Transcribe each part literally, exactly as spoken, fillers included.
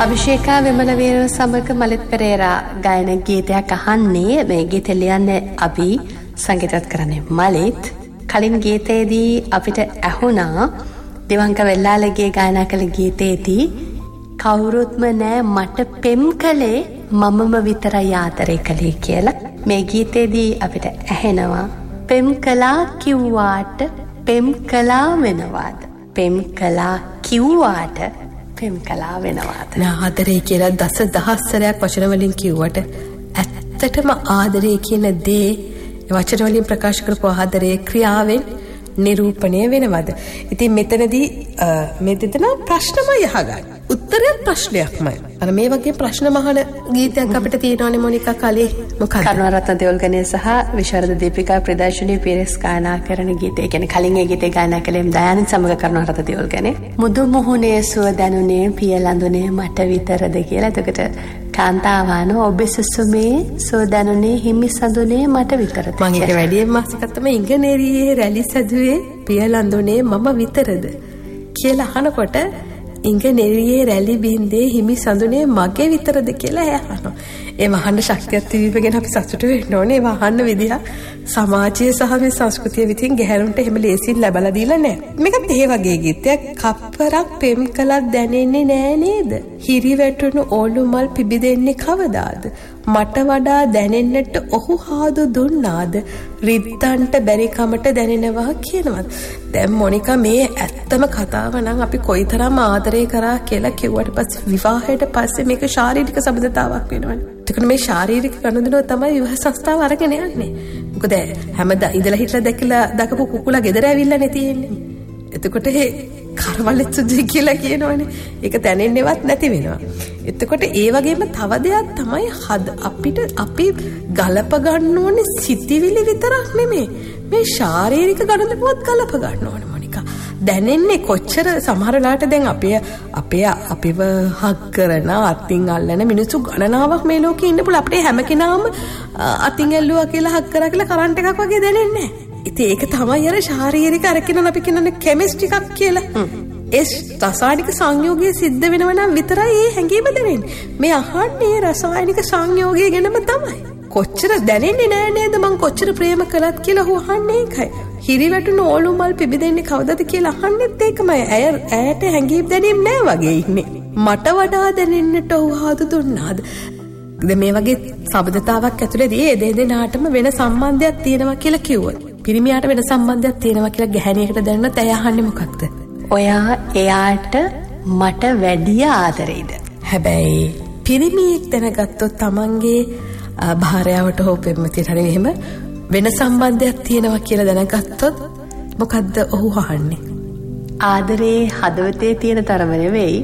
අභිෂේකා විමලවීර සමග මලිත් පෙරේරා ගායන ගීතයක් අහන්නේ. මේ ගීතය ලියන්නේ අපි සංගීතවත් කරන්නේ මලිත්. කලින් ගීතයේදී අපිට ඇහුණා දිවංක වෙල්ලාලගේ ගායනා කළ ගීතයේදී කවුරුත්ම නෑ මට පෙම් කළේ මමම විතරයි ආදරේ කළේ කියලා. මේ ගීතයේදී අපිට ඇහෙනවා පෙම් කළා කිව්වාට පෙම් කළා වෙනවාද? පෙම් කළා කිව්වාට පෙම් කළා වෙනවාද? ආදරේ කියලා දස දහස්වරයක් වචන වලින් කිව්වට ඇත්තටම ආදරේ කියන දේ වචන වලින් ප්‍රකාශ කරපු ආදරේ ක්‍රියාවෙන් නිරූපණය වෙනවද? ඉතින් මෙතනදී මේ දෙදෙනා ප්‍රශ්නමයි අහගන්නේ. උත්තරයක් ප්‍රශ්නයක්මයි. අර මේ වගේ ප්‍රශ්න මහන ගීතයක් අපිට තියෙනවානේ මොනිකා කලේ. මොකක්ද? කරුණාරත්න දෙවල්ගනේ සහ විශාරද දීපිකා ප්‍රදර්ශනී පීරස් ගායනා කරන ගීතය. කියන්නේ කලින් ඒ ගීතේ ගායනා කළේ දයානන්ද සමග කරුණාරත්න දෙවල්ගනේ. මුදු මුහුණේ සුව දැනුනේ පිය ලඳුනේ මට විතරද කියලා. එතකොට කාන්තාවාන ඔබ සුසුමේ සුව දැනුනේ හිමි සඳුනේ මට විතරද. මම ඒක වැඩියෙන් මාසිකත් තමයි ඉංගනේරියේ රැලි සදුවේ පිය ලඳුනේ මම විතරද කියලා අහනකොට ඉංගනේරියේ රැලි බින්දේ හිමි සඳුනේ මගේ විතරද කියලා අහනවා. ඒ වහන්න ශක්තියක් තිබීම ගැන අපි සතුටු වෙන්න ඕනේ. ඒ වහන්න විදිහ සමාජයේ සහ මේ සංස්කෘතිය විසින් ගැහැණුන්ට එහෙම ලේසියෙන් ලැබලා දීලා නැහැ. මේකත් ඒ වගේ ගීතයක්. කප්පරක් පෙම් කළක් දැනෙන්නේ නෑ නේද? හිරි වැටුණු ඕලු මල් පිබිදෙන්නේ කවදාද? මට වඩා දැනෙන්නට ඔහු හාදු දුන්නාද? රිද්දන්ට බැරි කමට දැනෙනවා කියනවා. දැන් මොනිකා මේ ඇත්තම කතාව නම් අපි කොයිතරම් ආදරේ කරා කියලා කිව්වට පස්සේ විවාහයට පස්සේ මේක ශාරීරික සම්බන්ධතාවක් වෙනවනේ. එතකොට මේ ශාරීරික ගනුදෙනුව තමයි විවාහ සංස්ථාව අරගෙන යන්නේ. මොකද හැමදා ඉඳලා හිටලා දැකලා දකපු කුකුලා ගෙදර ඇවිල්ලානේ තියෙන්නේ. එතකොට ඒ කරවලෙත් සුදු කියලා කියනවනේ. ඒක දැනෙන්නේවත් නැති වෙනවා. එතකොට ඒ වගේම තව දෙයක් තමයි හද අපිට අපි ගලප ගන්න ඕනේ සිතිවිලි විතරක් නෙමෙයි. මේ ශාරීරික ගනුදෙනුවත් ගලප ගන්න ඕනේ මොනිකා. දැනෙන්නේ කොච්චර සමහරලාට දැන් අපේ අපේ අපිව හක් කරන අතින් අල්ලන මිනිස්සු ගණනාවක් මේ ලෝකේ ඉන්න පුළුවන්. අපේ හැම කෙනාම අතින් ඇල්ලුවා කියලා හක් කරා කියලා කරන්ට් එකක් වගේ දැනෙන්නේ නැහැ. ඉතින් ඒක තමයි අර ශාරීරික අරකින අපි කියන්නේ කෙමිස්ට්‍රි එකක් කියලා. ඒ රසායනික සංයෝගය සිද්ධ වෙනවා නම් විතරයි ඒ හැඟීම දැනෙන්නේ. මේ අහන්නේ රසායනික සංයෝගය ගැනම තමයි. කොච්චර දැනෙන්නේ නෑ නේද මං කොච්චර ප්‍රේම කළත් කියලා හො අහන්නේ ඒකයි. හිරි වැටුණු ඕලු මල් පිබිදෙන්නේ කවදද කියලා අහන්නෙත් ඒකමයි. ඇය ඇයට හැඟීම් දැනීම නෑ වගේ ඉන්නේ. මට වඩා දැනෙන්නට ඔහු හාදු දුන්නාද? දැන් මේ වගේ සබඳතාවක් ඇතුළේදී ඒ දෙදෙනාටම වෙන සම්බන්ධයක් තියෙනවා කියලා කිව්වොත්. පිරිමියාට වෙන සම්බන්ධයක් තියෙනවා කියලා ගැහණියකට දැනුණත් ඇය අහන්නේ මොකක්ද? ඔයා එයාට මට වැඩි ආදරේද? හැබැයි පිරිමියෙක් දැනගත්තොත් තමන්ගේ භාර්යාවට හෝ පෙම්වතියට හරි එහෙම වෙන සම්බන්ධයක් තියෙනවා කියලා දැනගත්තොත් මොකද්ද ඔහු අහන්නේ? ආදරේ හදවතේ තියෙන තරම නෙවෙයි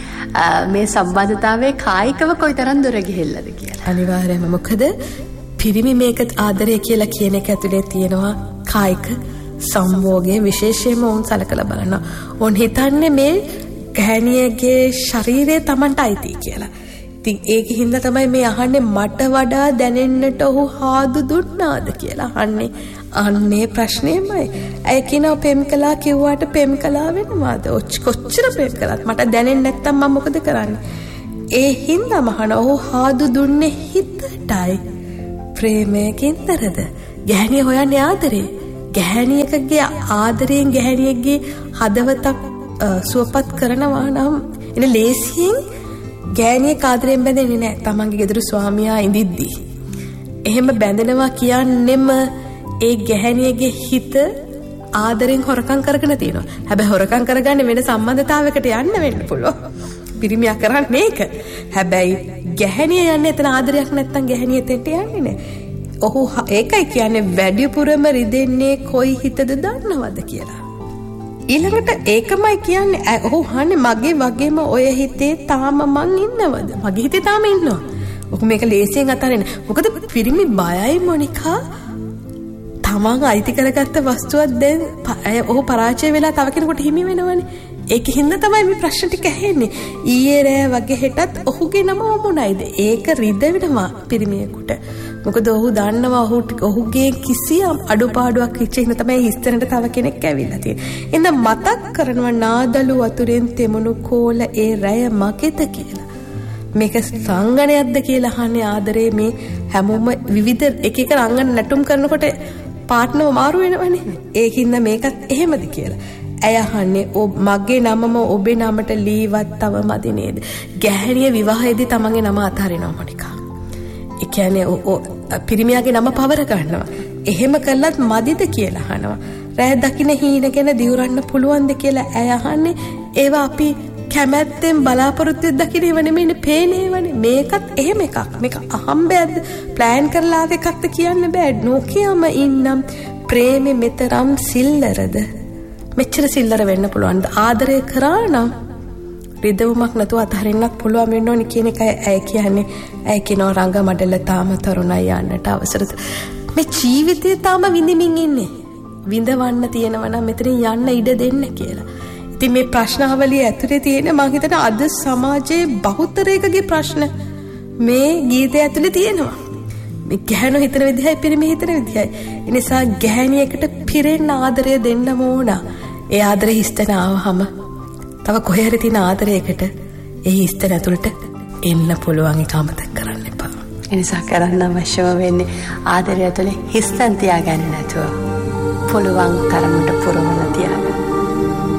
මේ සම්බන්ධතාවයේ කායිකව කොයිතරම් දුර ගිහිල්ලාද කියලා. අනිවාර්යයෙන්ම. මොකද පිරිමි මේක ආදරය කියලා කියන එක ඇතුලේ තියෙනවා කායික සංවෝගයේ විශේෂයෙන්ම උන් සලකලා බලනවා. උන් හිතන්නේ මේ ගැහණියගේ ශරීරය Tamanට අයිති කියලා. ඉතින් ඒකෙන් හින්දා තමයි මේ අහන්නේ මට වඩා දැනෙන්නට ඔහු හාදු දුන්නාද කියලා අහන්නේ. අන්නේ ප්‍රශ්නේමයි. ඇයි කියනවා පෙම් කළා කිව්වට පෙම් කළා වෙනවාද? කොච්චර පෙම් කළත් මට දැනෙන්නේ නැත්තම් මම මොකද කරන්නේ? ඒ හින්දා මහන ඔහු හාදු දුන්නේ හිතටයි. ප්‍රේමයකින්තරද? ගැහණිය හොයන්නේ ආදරේ. ගැහණියකගේ ආදරයෙන් ගැහණියගේ හදවතක් සුවපත් කරනවා නම් එන ලේසියෙන් ගැහණිය කාදරයෙන් බැඳෙන්නේ නැහැ. තමන්ගේ ගෙදර ස්වාමියා ඉඳිද්දී. එහෙම බැඳෙනවා කියන්නෙම ඒ ගැහණියගේ හිත ආදරෙන් හොරකම් කරගෙන තියෙනවා. හැබැයි හොරකම් කරගන්නේ වෙන සම්බන්ධතාවයකට යන්න වෙන්න පුළුවන්. පිරිමියා කරන්නේ ඒක. හැබැයි ගැහණිය යන්නේ එතන ආදරයක් නැත්තම් ගැහණිය එතෙන්ට යන්නේ නැහැ. ඔහු ඒකයි කියන්නේ වැඩිපුරම රිදෙන්නේ කොයි හිතද දන්නවද කියලා. ඊළඟට ඒකමයි කියන්නේ ඔහු අහන්නේ මගේ වගේම ඔය හිතේ තාම මං ඉන්නවද? මගේ හිතේ තාම ඉන්නවා. ඔහු මේක ලේසියෙන් අතාරින්න. මොකද පිරිමි බයයි මොනිකා. තමන් අයිති කරගත්ත වස්තුවක් දැන් ඔහු පරාජය වෙලා තව කෙනෙකුට හිමි වෙනවනේ. ඒක හින්දා තමයි මේ ප්‍රශ්න ටික ඇහෙන්නේ. ඊයේ රෑ වගේ හෙටත් ඔහුගේ නම මොනයිද? ඒක රිදවෙනවා පිරිමියෙකුට. මොකද ඔහු දන්නවා ඔහු ඔහුගේ කිසියම් අඩුපාඩුවක් ඉච්ච හින්දා තමයි හිස්තැනට තව කෙනෙක් ඇවිල්ලා තියෙන්නේ. එහෙනම් මතක් කරනවා නාදලු වතුරෙන් තෙමුණු කෝල ඒ රැය මගෙද කියලා. මේක රංගනයක්ද කියලා අහන්නේ ආදරේ මේ හැමෝම විවිධ එක එක රංගන නැටුම් කරනකොට පාර්ට්නර් මාරු වෙනවනේ. ඒකින්ද මේකත් එහෙමද කියලා. ඇය අහන්නේ මගේ නමම ඔබේ නමට ලීවත් තව මදි නේද? ගැහැණිය විවාහයේදී තමන්ගේ නම අතහරිනවා මොනිකා. ඒ කියන්නේ පිරිමියාගේ නම පවර ගන්නවා. එහෙම කළත් මදිද කියලා අහනවා. රෑ දකින්න හීන ගැන දිවුරන්න පුළුවන්ද කියලා ඇය අහන්නේ. ඒවා අපි කැමැත්තෙන් බලාපොරොත්තු දකින්නව නෙමෙයිනේ පේනේවනේ. මේකත් එහෙම එකක්. මේක අහම්බයක්ද ප්ලෑන් කරලා ආව එකක්ද කියන්න බෑ. නොකියම ඉන්නම් ප්‍රේමෙ මෙතරම් සිල්ලරද? මෙච්චර සිල්ලර වෙන්න පුළුවන්ද? ආදරය කරා නම් රිදවුමක් නැතුව අතහරින්නත් පුළුවන් වෙන්න ඕනි කියන එකයි ඇය කියන්නේ. ඇය කියනවා රංග මඩල තාම තරුණයි යන්නට අවසරද? මේ ජීවිතේ තාම විඳින්මින් ඉන්නේ. විඳවන්න තියෙනවා නම් මෙතනින් යන්න ඉඩ දෙන්න කියලා. ඉතින් මේ ප්‍රශ්නාවලිය ඇතුලේ තියෙන මම හිතන අද සමාජයේ බහුතරයකගේ ප්‍රශ්න මේ ගීතය ඇතුලේ තියෙනවා. මේ ගැහණු හිතන විදිහයි පිරිමි හිතන විදිහයි. ඒ නිසා ගැහණියකට පිරෙන්න ආදරය දෙන්න ඕන. ඒ ආදරය හිස්තන ආවහම තව කොහේ හරි තියෙන ආදරයකට ඒ හිස්තන ඇතුළට එන්න පුළුවන් එක අමතක කරන්න එපා. ඒ නිසා කරන්න අවශ්‍යම වෙන්නේ ආදරය ඇතුලේ හිස්තන් තියාගන්න නැතුව පුළුවන් තරමට පුරවලා තියාගන්න.